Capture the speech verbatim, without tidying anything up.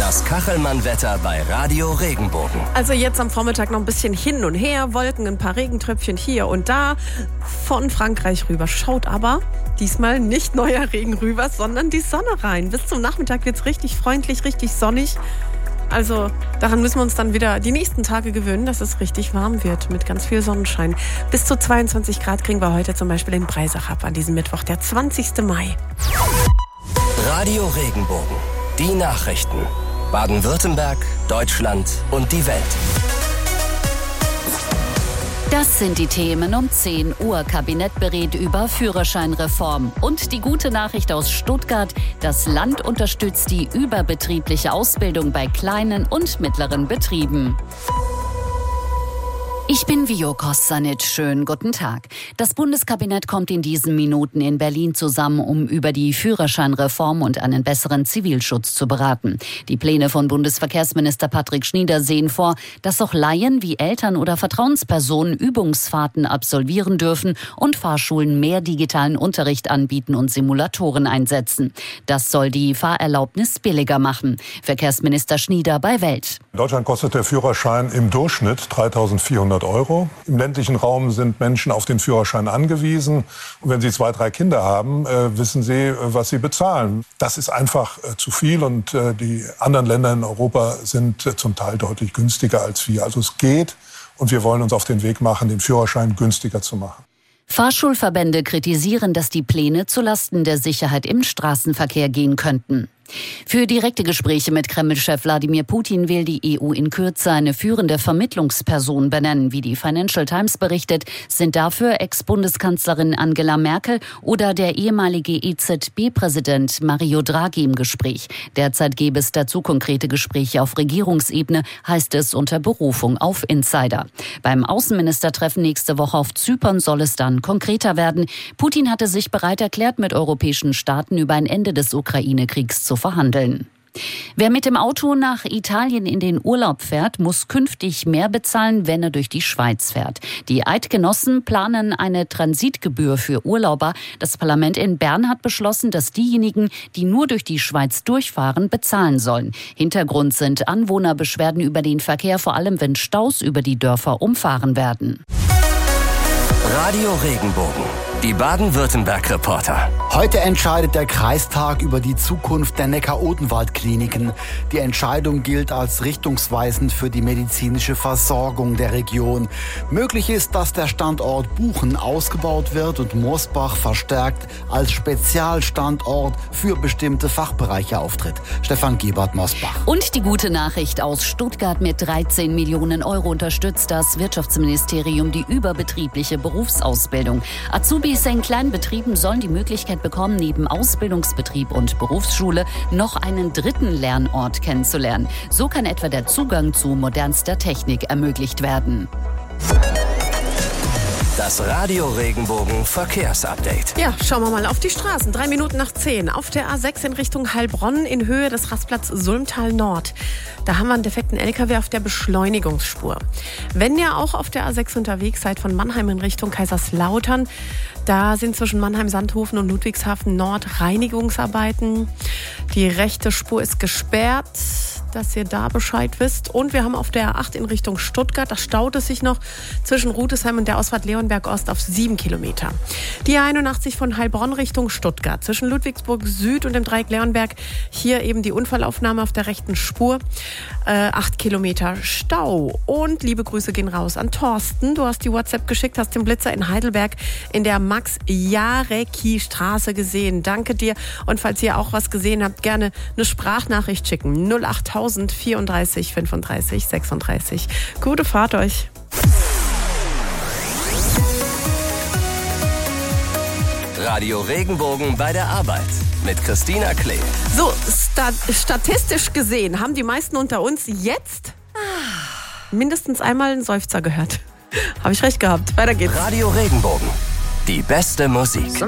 Das Kachelmann-Wetter bei Radio Regenbogen. Also jetzt am Vormittag noch ein bisschen hin und her, Wolken, ein paar Regentröpfchen hier und da von Frankreich rüber. Schaut aber diesmal nicht neuer Regen rüber, sondern die Sonne rein. Bis zum Nachmittag wird es richtig freundlich, richtig sonnig. Also daran müssen wir uns dann wieder die nächsten Tage gewöhnen, dass es richtig warm wird mit ganz viel Sonnenschein. Bis zu zweiundzwanzig Grad kriegen wir heute zum Beispiel in Breisach ab an diesem Mittwoch, der zwanzigsten Mai. Radio Regenbogen. Die Nachrichten. Baden-Württemberg, Deutschland und die Welt. Das sind die Themen um zehn Uhr. Kabinett berät über Führerscheinreform. Und die gute Nachricht aus Stuttgart: Das Land unterstützt die überbetriebliche Ausbildung bei kleinen und mittleren Betrieben. Ich bin Vio Kostanic. Schönen guten Tag. Das Bundeskabinett kommt in diesen Minuten in Berlin zusammen, um über die Führerscheinreform und einen besseren Zivilschutz zu beraten. Die Pläne von Bundesverkehrsminister Patrick Schnieder sehen vor, dass auch Laien wie Eltern oder Vertrauenspersonen Übungsfahrten absolvieren dürfen und Fahrschulen mehr digitalen Unterricht anbieten und Simulatoren einsetzen. Das soll die Fahrerlaubnis billiger machen. Verkehrsminister Schnieder bei Welt. In Deutschland kostet der Führerschein im Durchschnitt dreitausendvierhundert Euro. Im ländlichen Raum sind Menschen auf den Führerschein angewiesen. Und wenn sie zwei, drei Kinder haben, äh, wissen sie, äh, was sie bezahlen. Das ist einfach äh, zu viel und äh, die anderen Länder in Europa sind äh, zum Teil deutlich günstiger als wir. Also es geht und wir wollen uns auf den Weg machen, den Führerschein günstiger zu machen. Fahrschulverbände kritisieren, dass die Pläne zulasten der Sicherheit im Straßenverkehr gehen könnten. Für direkte Gespräche mit Kreml-Chef Wladimir Putin will die E U in Kürze eine führende Vermittlungsperson benennen. Wie die Financial Times berichtet, sind dafür Ex-Bundeskanzlerin Angela Merkel oder der ehemalige E Z B-Präsident Mario Draghi im Gespräch. Derzeit gäbe es dazu konkrete Gespräche auf Regierungsebene, heißt es unter Berufung auf Insider. Beim Außenministertreffen nächste Woche auf Zypern soll es dann konkreter werden. Putin hatte sich bereit erklärt, mit europäischen Staaten über ein Ende des Ukraine-Kriegs zu verhandeln. Wer mit dem Auto nach Italien in den Urlaub fährt, muss künftig mehr bezahlen, wenn er durch die Schweiz fährt. Die Eidgenossen planen eine Transitgebühr für Urlauber. Das Parlament in Bern hat beschlossen, dass diejenigen, die nur durch die Schweiz durchfahren, bezahlen sollen. Hintergrund sind Anwohnerbeschwerden über den Verkehr, vor allem wenn Staus über die Dörfer umfahren werden. Radio Regenbogen. Die Baden-Württemberg-Reporter. Heute entscheidet der Kreistag über die Zukunft der Neckar-Odenwald-Kliniken. Die Entscheidung gilt als richtungsweisend für die medizinische Versorgung der Region. Möglich ist, dass der Standort Buchen ausgebaut wird und Moosbach verstärkt als Spezialstandort für bestimmte Fachbereiche auftritt. Stefan Gebert, Moosbach. Und die gute Nachricht aus Stuttgart: Mit dreizehn Millionen Euro unterstützt das Wirtschaftsministerium die überbetriebliche Berufsausbildung. Azubis in kleinen Betrieben sollen die Möglichkeit bekommen, neben Ausbildungsbetrieb und Berufsschule noch einen dritten Lernort kennenzulernen. So kann etwa der Zugang zu modernster Technik ermöglicht werden. Das Radio Regenbogen Verkehrsupdate. Ja, schauen wir mal auf die Straßen. Drei Minuten nach zehn. Auf der A sechs in Richtung Heilbronn in Höhe des Rastplatz Sulmtal Nord. Da haben wir einen defekten L K W auf der Beschleunigungsspur. Wenn ihr auch auf der A sechs unterwegs seid von Mannheim in Richtung Kaiserslautern, da sind zwischen Mannheim-Sandhofen und Ludwigshafen Nord Reinigungsarbeiten. Die rechte Spur ist gesperrt, dass ihr da Bescheid wisst. Und wir haben auf der A acht in Richtung Stuttgart, da staut es sich noch zwischen Rudesheim und der Ausfahrt Leonberg Ost auf sieben Kilometer. Die A einundachtzig von Heilbronn Richtung Stuttgart, zwischen Ludwigsburg Süd und dem Dreieck Leonberg, hier eben die Unfallaufnahme auf der rechten Spur, äh, acht Kilometer Stau. Und liebe Grüße gehen raus an Thorsten. Du hast die WhatsApp geschickt, hast den Blitzer in Heidelberg in der Max-Jarecki-Straße gesehen. Danke dir. Und falls ihr auch was gesehen habt, gerne eine Sprachnachricht schicken. null achttausend vierunddreißig fünfunddreißig sechsunddreißig. Gute Fahrt euch. Radio Regenbogen bei der Arbeit mit Christina Klee. So, sta- statistisch gesehen haben die meisten unter uns jetzt mindestens einmal einen Seufzer gehört. Habe ich recht gehabt. Weiter geht's. Radio Regenbogen. Die beste Musik.